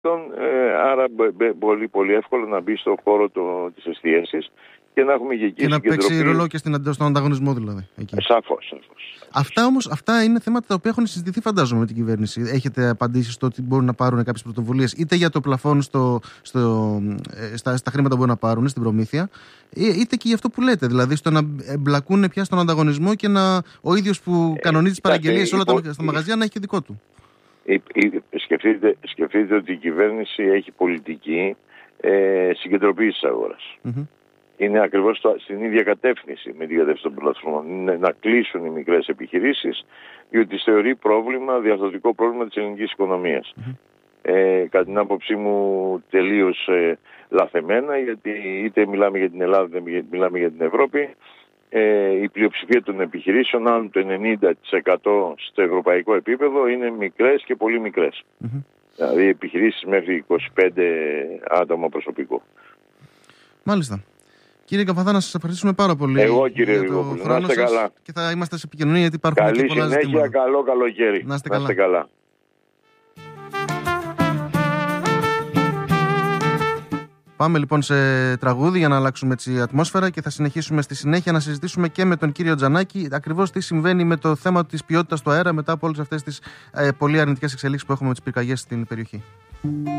άρα πολύ, πολύ εύκολο να μπει στον χώρο της εστίασης και να έχουμε και εκεί συγκεντρωπή. Και να παίξει ρόλο και στον ανταγωνισμό δηλαδή. Σαφώς. Αυτά είναι θέματα τα οποία έχουν συζητηθεί, φαντάζομαι, με την κυβέρνηση. Έχετε απαντήσει στο ότι μπορούν να πάρουν κάποιες πρωτοβουλίες, είτε για το πλαφόν στα χρήματα που μπορούν να πάρουν στην προμήθεια, είτε και για αυτό που λέτε, δηλαδή στο να εμπλακούν πια στον ανταγωνισμό και ο ίδιος που κανονίζει τις παραγγελίες σε όλα τα μαγαζιά να έχει και δικό του. Σκεφτείτε ότι η κυβέρνηση έχει πολιτική συγκεντροποίησης αγοράς. Είναι ακριβώς στην ίδια κατεύθυνση με την κατεύθυνση των πλατφόρμων. Είναι να κλείσουν οι μικρές επιχειρήσεις, διότι θεωρεί διαρθρωτικό πρόβλημα της ελληνικής οικονομίας. Κατά την άποψή μου τελείως λαθεμένα, γιατί είτε μιλάμε για την Ελλάδα είτε μιλάμε για την Ευρώπη, η πλειοψηφία των επιχειρήσεων, αν το 90% στο ευρωπαϊκό επίπεδο, είναι μικρές και πολύ μικρές. Δηλαδή επιχειρήσεις μέχρι 25 άτομα προσωπικό. Μάλιστα. Κύριε Καφαθά, να σας ευχαριστήσουμε πάρα πολύ. Εγώ, κύριε Ριγόπουλο, να είστε καλά. Και θα είμαστε σε επικοινωνία, γιατί υπάρχουν καλή και πολλά συνέχεια, ζητήματα. καλό καλοκαίρι. Να είστε καλά. Πάμε λοιπόν σε τραγούδι για να αλλάξουμε έτσι ατμόσφαιρα και θα συνεχίσουμε στη συνέχεια να συζητήσουμε και με τον κύριο Τζανάκη ακριβώς τι συμβαίνει με το θέμα της ποιότητας του αέρα μετά από όλες αυτές τις πολύ αρνητικές εξελίξεις που έχουμε με τις πυρκαγιές στην περιοχή.